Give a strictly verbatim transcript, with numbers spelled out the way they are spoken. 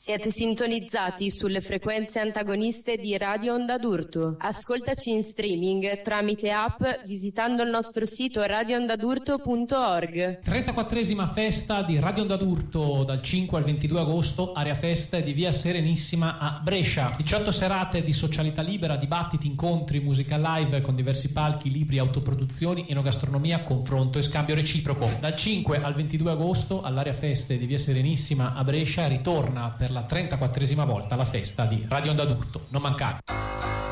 Siete sintonizzati sulle frequenze antagoniste di Radio Onda d'Urto. Ascoltaci in streaming tramite app visitando il nostro sito radio onda d'urto punto org. trentaquattresima festa di Radio Onda d'Urto dal cinque al ventidue agosto, area festa di via Serenissima a Brescia. diciotto serate di socialità libera, dibattiti, incontri, musica live con diversi palchi, libri, autoproduzioni, enogastronomia, confronto e scambio reciproco. Dal cinque al ventidue agosto all'area feste di via Serenissima a Brescia ritorna per la trentaquattresima volta la festa di Radio Onda d'Urto. Non mancate.